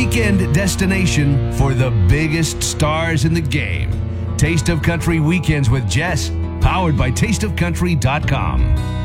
weekend destination for the biggest stars in the game. Taste of Country Weekends with Jess, powered by tasteofcountry.com.